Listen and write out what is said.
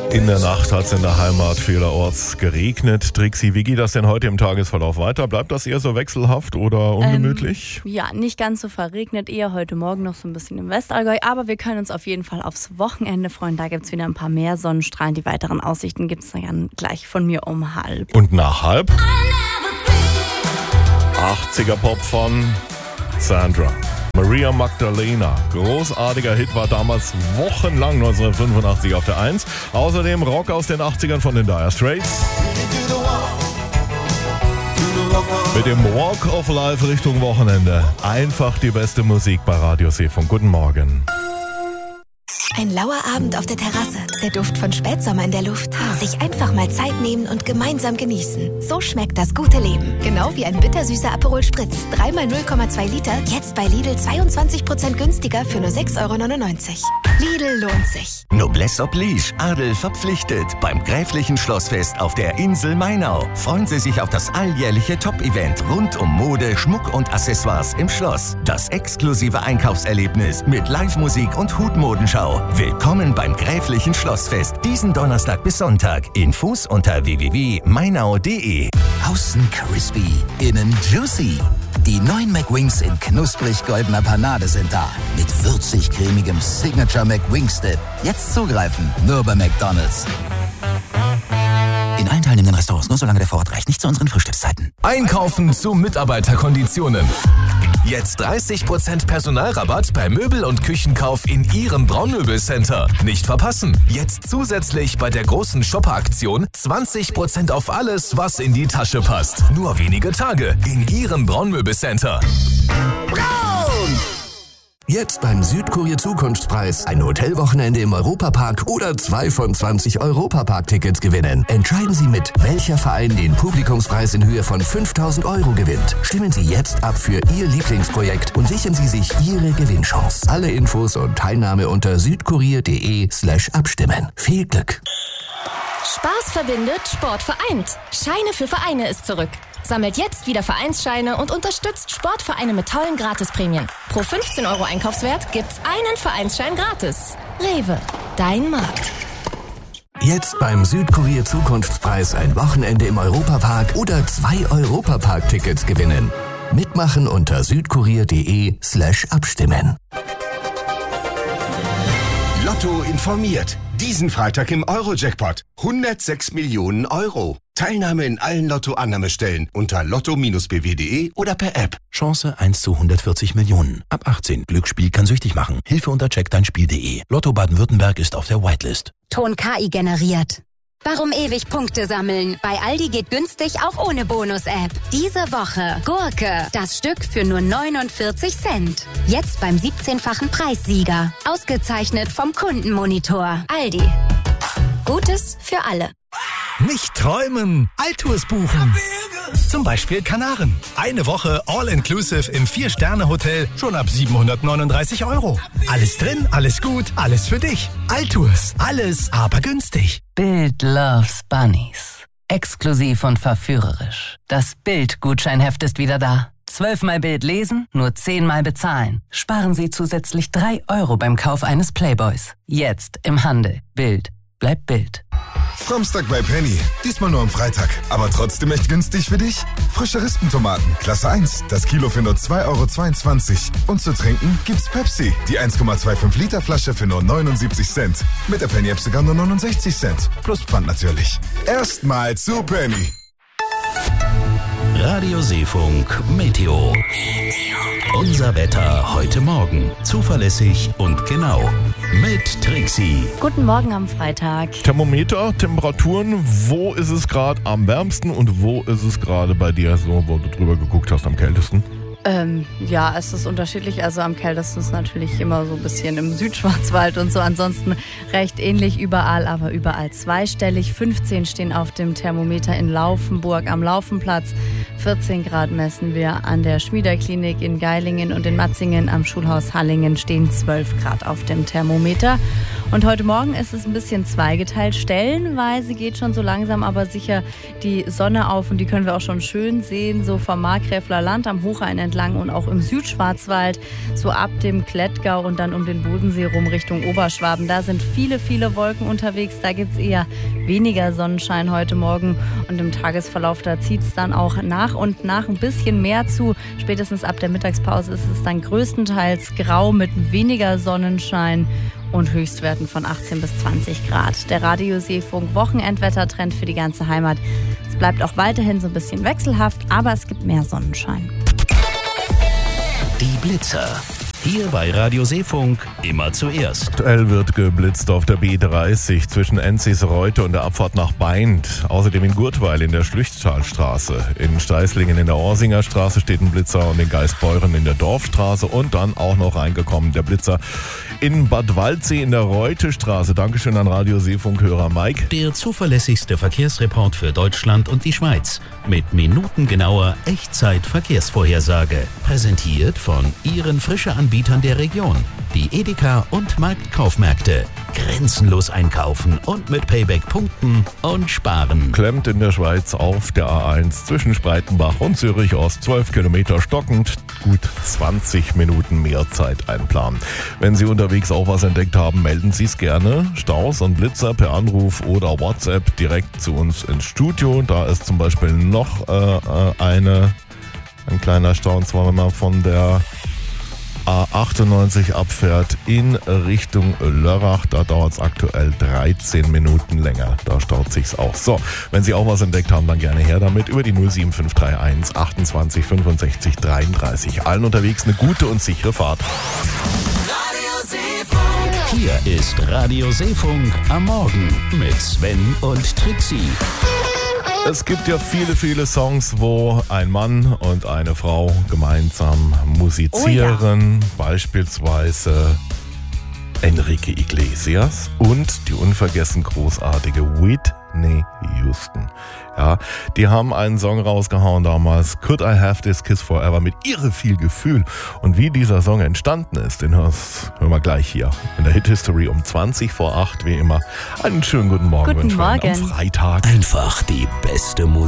In der Nacht hat es in der Heimat vielerorts geregnet. Trixi, wie geht das denn heute im Tagesverlauf weiter? Bleibt das eher so wechselhaft oder ungemütlich? Ja, nicht ganz so verregnet, eher heute Morgen noch so ein bisschen im Westallgäu. Aber wir können uns auf jeden Fall aufs Wochenende freuen. Da gibt es wieder ein paar mehr Sonnenstrahlen. Die weiteren Aussichten gibt es dann gleich von mir um 1:30. Und nach 1:30? 80er Pop von Sandra. Maria Magdalena. Großartiger Hit, war damals wochenlang 1985 auf der 1. Außerdem Rock aus den 80ern von den Dire Straits. Mit dem Walk of Life Richtung Wochenende. Einfach die beste Musik bei Radio Seefunk. Guten Morgen. Ein lauer Abend auf der Terrasse, der Duft von Spätsommer in der Luft. Sich einfach mal Zeit nehmen und gemeinsam genießen. So schmeckt das gute Leben. Genau wie ein bittersüßer Aperol Spritz. 3 x 0,2 Liter, jetzt bei Lidl 22% günstiger für nur 6,99 €. Lidl lohnt sich. Noblesse oblige, Adel verpflichtet. Beim Gräflichen Schlossfest auf der Insel Mainau freuen Sie sich auf das alljährliche Top-Event rund um Mode, Schmuck und Accessoires im Schloss. Das exklusive Einkaufserlebnis mit Live-Musik und Hutmodenschau. Willkommen beim Gräflichen Schlossfest diesen Donnerstag bis Sonntag. Infos unter www.mainau.de. Außen crispy, innen juicy. Die neuen McWings in knusprig goldener Panade sind da. Mit würzig-cremigem Signature McWings Dip. Jetzt zugreifen, nur bei McDonald's. In allen teilnehmenden Restaurants, nur solange der Vorrat reicht. Nicht zu unseren Frühstückszeiten. Einkaufen zu Mitarbeiterkonditionen. Jetzt 30% Personalrabatt bei Möbel- und Küchenkauf in Ihrem Braunmöbelcenter. Nicht verpassen. Jetzt zusätzlich bei der großen Shopper-Aktion 20% auf alles, was in die Tasche passt. Nur wenige Tage in Ihrem Braunmöbelcenter. Braun! Jetzt beim Südkurier Zukunftspreis ein Hotelwochenende im Europapark oder 2 von 20 Europapark-Tickets gewinnen. Entscheiden Sie mit, welcher Verein den Publikumspreis in Höhe von 5.000 € gewinnt. Stimmen Sie jetzt ab für Ihr Lieblingsprojekt und sichern Sie sich Ihre Gewinnchance. Alle Infos und Teilnahme unter südkurier.de/abstimmen. Viel Glück! Spaß verbindet, Sport vereint. Scheine für Vereine ist zurück. Sammelt jetzt wieder Vereinsscheine und unterstützt Sportvereine mit tollen Gratisprämien. Pro 15 € Einkaufswert gibt's einen Vereinsschein gratis. Rewe, dein Markt. Jetzt beim Südkurier Zukunftspreis ein Wochenende im Europapark oder 2 Europapark-Tickets gewinnen. Mitmachen unter südkurier.de/abstimmen. Lotto informiert. Diesen Freitag im Euro-Jackpot. 106 Millionen €. Teilnahme in allen Lotto-Annahmestellen unter lotto-bw.de oder per App. Chance 1 zu 140 Millionen. Ab 18. Glücksspiel kann süchtig machen. Hilfe unter checkdeinspiel.de. Lotto Baden-Württemberg ist auf der Whitelist. Ton KI generiert. Warum ewig Punkte sammeln? Bei Aldi geht günstig auch ohne Bonus-App. Diese Woche Gurke, das Stück für nur 49 Cent. Jetzt beim 17-fachen Preissieger. Ausgezeichnet vom Kundenmonitor. Aldi. Gutes für alle. Nicht träumen, Altours buchen. Zum Beispiel Kanaren. Eine Woche All-Inclusive im 4-Sterne-Hotel schon ab 739 €. Alles drin, alles gut, alles für dich. Altours, alles aber günstig. Bild loves Bunnies. Exklusiv und verführerisch. Das Bild-Gutscheinheft ist wieder da. 12-mal Bild lesen, nur 10-mal bezahlen. Sparen Sie zusätzlich 3 € beim Kauf eines Playboys. Jetzt im Handel. Bild. Bleibt Bild. Samstag bei Penny. Diesmal nur am Freitag. Aber trotzdem echt günstig für dich? Frische Rispentomaten, Klasse 1. Das Kilo für nur 2,22 €. Und zu trinken gibt's Pepsi. Die 1,25 Liter Flasche für nur 79 Cent. Mit der Penny-App sogar nur 69 Cent. Plus Pfand natürlich. Erstmal zu Penny. Radio Seefunk Meteo. Unser Wetter heute Morgen. Zuverlässig und genau. Mit Trixi. Guten Morgen am Freitag. Thermometer, Temperaturen, wo ist es gerade am wärmsten und wo ist es gerade bei dir so, wo du drüber geguckt hast, am kältesten? Ja, es ist unterschiedlich. Also am kältesten ist natürlich immer so ein bisschen im Südschwarzwald und so. Ansonsten recht ähnlich überall, aber überall zweistellig. 15 stehen auf dem Thermometer in Laufenburg am Laufenplatz. 14 Grad messen wir an der Schmiederklinik in Geilingen und in Matzingen. Am Schulhaus Hallingen stehen 12 Grad auf dem Thermometer. Und heute Morgen ist es ein bisschen zweigeteilt. Stellenweise geht schon so langsam aber sicher die Sonne auf und die können wir auch schon schön sehen, so vom Markgräfler Land am Hochrhein entlang und auch im Südschwarzwald, so ab dem Klettgau und dann um den Bodensee rum Richtung Oberschwaben. Da sind viele Wolken unterwegs. Da gibt es eher weniger Sonnenschein heute Morgen und im Tagesverlauf, da zieht es dann auch nach und nach ein bisschen mehr zu. Spätestens ab der Mittagspause ist es dann größtenteils grau mit weniger Sonnenschein und Höchstwerten von 18 bis 20 Grad. Der Radioseefunk Wochenendwettertrend für die ganze Heimat. Es bleibt auch weiterhin so ein bisschen wechselhaft, aber es gibt mehr Sonnenschein. Die Blitzer. Hier bei Radio Seefunk immer zuerst. Aktuell wird geblitzt auf der B30 zwischen Enzis-Reute und der Abfahrt nach Beint. Außerdem in Gurtweil in der Schlüchttalstraße. In Steißlingen in der Orsinger Straße steht ein Blitzer und in Geisbeuren in der Dorfstraße. Und dann auch noch reingekommen der Blitzer in Bad Waldsee in der Reutestraße. Dankeschön an Radio Seefunk-Hörer Mike. Der zuverlässigste Verkehrsreport für Deutschland und die Schweiz. Mit minutengenauer Echtzeit-Verkehrsvorhersage. Präsentiert von Ihren frischen Anbietern der Region. Die Edeka und Marktkaufmärkte. Grenzenlos einkaufen und mit Payback punkten und sparen. Klemmt in der Schweiz auf der A1 zwischen Spreitenbach und Zürich Ost. 12 Kilometer stockend. Gut 20 Minuten mehr Zeit einplanen. Wenn Sie unterwegs auch was entdeckt haben, melden Sie es gerne. Staus und Blitzer per Anruf oder WhatsApp direkt zu uns ins Studio. Da ist zum Beispiel noch ein kleiner Stau, und zwar wenn man von der A98 abfährt in Richtung Lörrach. Da dauert es aktuell 13 Minuten länger. Da staut sich's auch. So, wenn Sie auch was entdeckt haben, dann gerne her damit über die 07531 28 65 33. Allen unterwegs eine gute und sichere Fahrt. Hier ist Radio Seefunk am Morgen mit Sven und Trixie. Es gibt ja viele Songs, wo ein Mann und eine Frau gemeinsam musizieren. Oh ja. Beispielsweise Enrique Iglesias und die unvergessen großartige Whitney Houston. Ja, die haben einen Song rausgehauen damals, Could I Have This Kiss Forever, mit irre viel Gefühl. Und wie dieser Song entstanden ist, den hören wir gleich hier in der Hit History um 20 vor 8, wie immer. Einen schönen guten Morgen. Guten Morgen. Am Freitag. Einfach die beste Musik.